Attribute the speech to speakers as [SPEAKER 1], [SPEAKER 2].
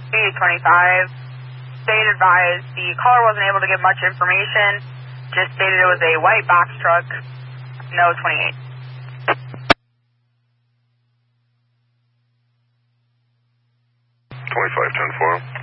[SPEAKER 1] 2825. State advised the caller wasn't able to give much information, just stated it was a white box truck, no 28.
[SPEAKER 2] 2510-4.